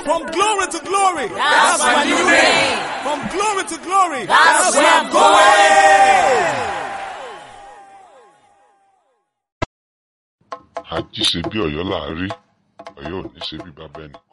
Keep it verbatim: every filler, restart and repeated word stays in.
From glory to glory. That's my new name. From glory to glory. That's where I'm going. Àjí ṣe bí Ọ̀yọ́ là á rí, Ọ̀yọ́ ò ní ṣe bí bàbá ẹnì